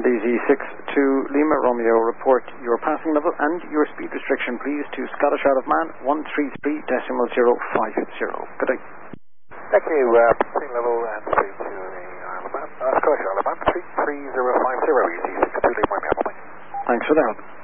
BZ62 Lima Romeo, report your passing level and your speed restriction, please, to Scottish Isle of Man 133.050. Good day. Thank you. Passing level and speed to the Isle of Man. Scottish Isle of Man 33050, EZ62 Lima Romeo. Thanks for the help.